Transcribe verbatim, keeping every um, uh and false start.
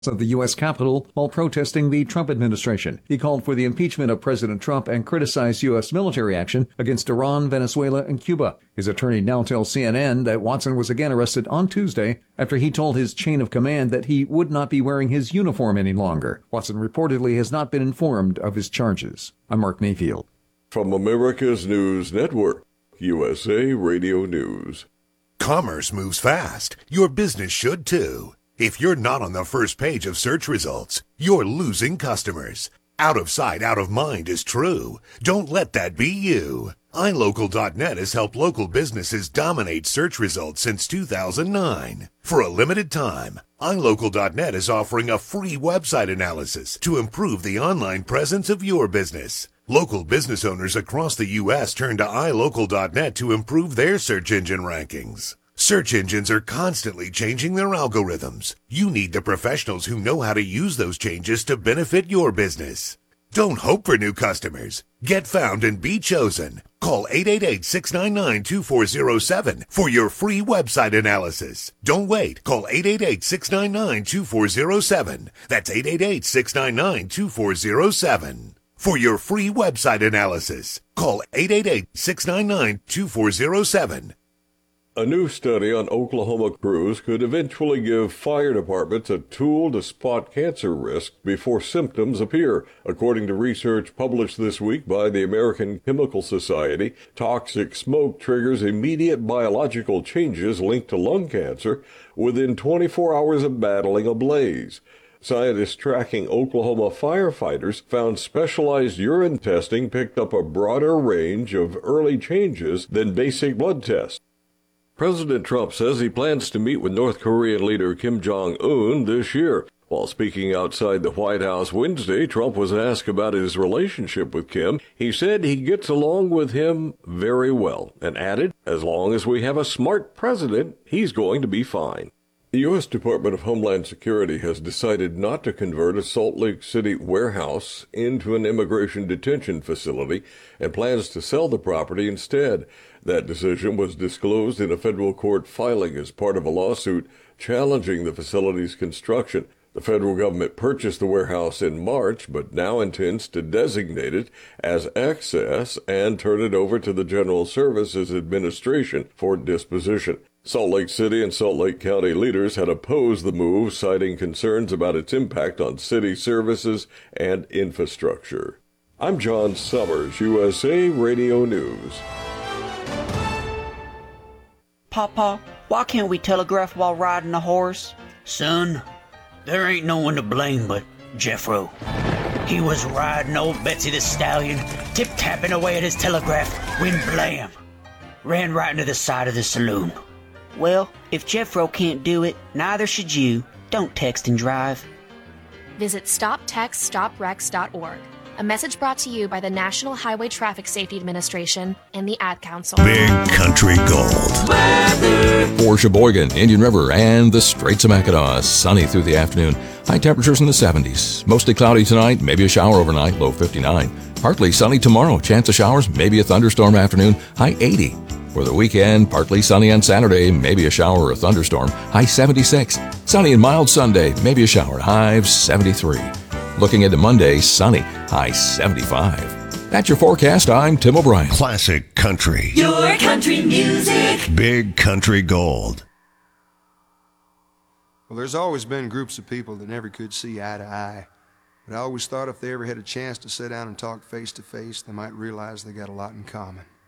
of the U S Capitol while protesting the Trump administration. He called for the impeachment of President Trump and criticized U S military action against Iran, Venezuela, and Cuba. His attorney now tells C N N that Watson was again arrested on Tuesday after he told his chain of command that he would not be wearing his uniform any longer. Watson reportedly has not been informed of his charges. I'm Mark Mayfield. From America's News Network, U S A Radio News. Commerce moves fast. Your business should too. If you're not on the first page of search results, you're losing customers. Out of sight, out of mind is true. Don't let that be you. i local dot net has helped local businesses dominate search results since two thousand nine. For a limited time, i local dot net is offering a free website analysis to improve the online presence of your business. Local business owners across the U S turn to i local dot net to improve their search engine rankings. Search engines are constantly changing their algorithms. You need the professionals who know how to use those changes to benefit your business. Don't hope for new customers. Get found and be chosen. Call eight eight eight, six nine nine, two four zero seven for your free website analysis. Don't wait. Call eight eight eight, six nine nine, two four zero seven. That's eight eight eight, six nine nine, two four zero seven. For your free website analysis, call eight eight eight, six nine nine, two four zero seven. A new study on Oklahoma crews could eventually give fire departments a tool to spot cancer risk before symptoms appear. According to research published this week by the American Chemical Society, toxic smoke triggers immediate biological changes linked to lung cancer within twenty-four hours of battling a blaze. Scientists tracking Oklahoma firefighters found specialized urine testing picked up a broader range of early changes than basic blood tests. President Trump says he plans to meet with North Korean leader Kim Jong-un this year. While speaking outside the White House Wednesday, Trump was asked about his relationship with Kim. He said he gets along with him very well and added, as long as we have a smart president, he's going to be fine. The U S Department of Homeland Security has decided not to convert a Salt Lake City warehouse into an immigration detention facility and plans to sell the property instead. That decision was disclosed in a federal court filing as part of a lawsuit challenging the facility's construction. The federal government purchased the warehouse in March, but now intends to designate it as excess and turn it over to the General Services Administration for disposition. Salt Lake City and Salt Lake County leaders had opposed the move, citing concerns about its impact on city services and infrastructure. I'm John Summers, U S A Radio News. Papa, why can't we telegraph while riding a horse? Son, there ain't no one to blame but Jeffro. He was riding old Betsy the Stallion, tip-tapping away at his telegraph, when blam! Ran right into the side of the saloon. Well, if Jeffro can't do it, neither should you. Don't text and drive. Visit stop text stop wrecks dot org. A message brought to you by the National Highway Traffic Safety Administration and the Ad Council. Big Country Gold. For Sheboygan, Indian River, and the Straits of Mackinac, sunny through the afternoon. High temperatures in the seventies. Mostly cloudy tonight, maybe a shower overnight, low fifty-nine. Partly sunny tomorrow, chance of showers, maybe a thunderstorm afternoon, high eighty. For the weekend, partly sunny on Saturday, maybe a shower or a thunderstorm, high seventy-six. Sunny and mild Sunday, maybe a shower, high seventy-three. Looking into Monday, sunny, high seventy-five. That's your forecast. I'm Tim O'Brien. Classic country. Your country music. Big Country Gold. Well, there's always been groups of people that never could see eye to eye. But I always thought if they ever had a chance to sit down and talk face to face, they might realize they got a lot in common.